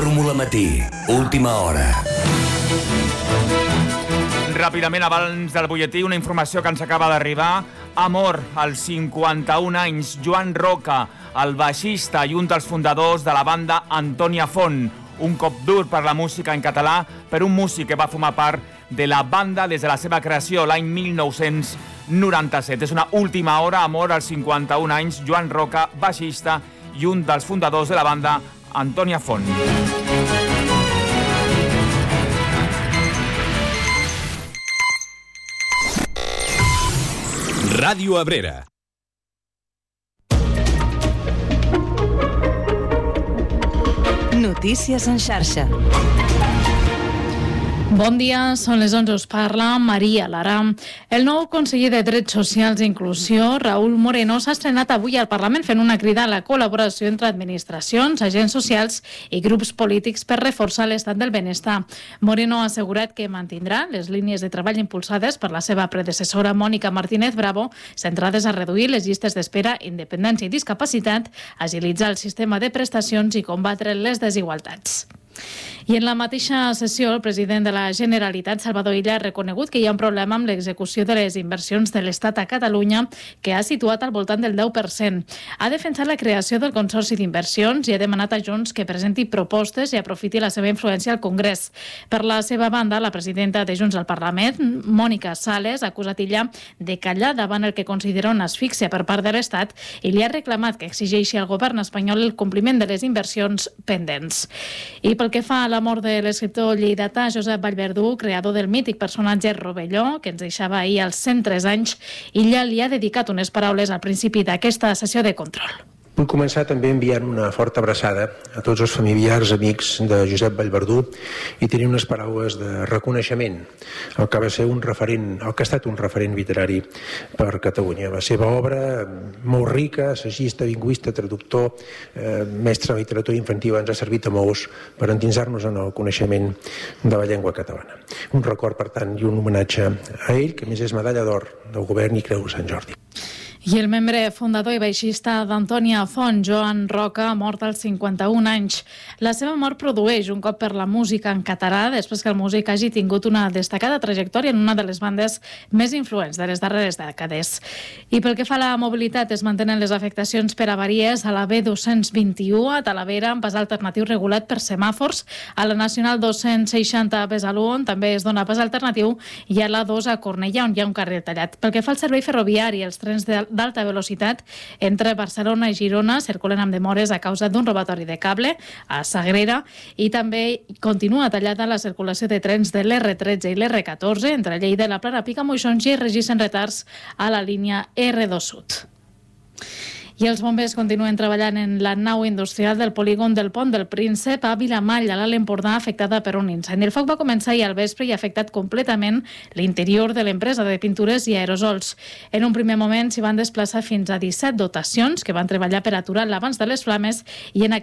Fórmula Matí, última hora. Ràpidament, abans del butlletí, una informació que ens acaba d'arribar. Ha mort als 51 anys Joan Roca, el baixista i un dels fundadors de la banda Antònia Font. Un cop dur per la música en català, per un músic que va formar part de la banda des de la seva creació l'any 1997. És una última hora, ha mort als 51 anys Joan Roca, baixista i un dels fundadors de la banda Antònia Font. Ràdio Abrera. Notícies en xarxa. Bon dia, són les 11, us parla Maria Lara. El nou conseller de Drets Socials i Inclusió, Raül Moreno, s'ha estrenat avui al Parlament fent una crida a la col·laboració entre administracions, agents socials i grups polítics per reforçar l'estat del benestar. Moreno ha assegurat que mantindrà les línies de treball impulsades per la seva predecessora Mònica Martínez Bravo, centrades a reduir les llistes d'espera, independència i discapacitat, agilitzar el sistema de prestacions i combatre les desigualtats. I en la mateixa sessió, el president de la Generalitat, Salvador Illa, ha reconegut que hi ha un problema amb l'execució de les inversions de l'Estat a Catalunya, que ha situat al voltant del 10%. Ha defensat la creació del Consorci d'Inversions i ha demanat a Junts que presenti propostes i aprofiti la seva influència al Congrés. Per la seva banda, la presidenta de Junts al Parlament, Mònica Sales, ha acusat Illa de callar davant el que considera una asfíxia per part de l'Estat i li ha reclamat que exigeixi al govern espanyol el compliment de les inversions pendents. I pel que fa a la mort de l'escriptor lleidatà Josep Vallverdú, creador del mític personatge Rovelló, que ens deixava ahir als 103 anys, Illa li ha dedicat unes paraules al principi d'aquesta sessió de control. Vull començar també enviant una forta abraçada a tots els familiars, amics de Josep Vallverdú i tenir unes paraules de reconeixement al que va ser un referent, al que ha estat un referent literari per Catalunya. La seva obra, molt rica, assagista, lingüista, traductor, mestre de literatura infantil, ens ha servit a molts per endinsar-nos en el coneixement de la llengua catalana. Un record, per tant, i un homenatge a ell, que a més és medalla d'or del govern i Creu de Sant Jordi. I el membre fundador i baixista d'Antònia Font, Joan Roca, ha mort als 51 anys. La seva mort produeix un cop per la música en català, després que el músic hagi tingut una destacada trajectòria en una de les bandes més influents de les darreres dècades. I pel que fa a la mobilitat, es mantenen les afectacions per avaries a la B221 a Talavera, amb pas alternatiu regulat per semàfors, a la Nacional 260 a Besalú, on també es dona pas alternatiu, i a la 2 a Cornellà, on hi ha un carril tallat. Pel que fa al servei ferroviari, els trens d'alta velocitat entre Barcelona i Girona circulen amb demores a causa d'un robatori de cable a Sagrera i també continua tallada la circulació de trens de l'R13 i l'R14 entre Lleida i la Plana Picamoixons i es registren retards a la línia R2 Sud. I els bombers continuen treballant en la nau industrial del polígon del Pont del Príncep a Vilamall, a l'Alt Empordà, afectada per un incendi. El foc va començar ahir al vespre i ha afectat completament l'interior de l'empresa de pintures i aerosols. En un primer moment s'hi van desplaçar fins a 17 dotacions que van treballar per aturar l'abans de les flames i en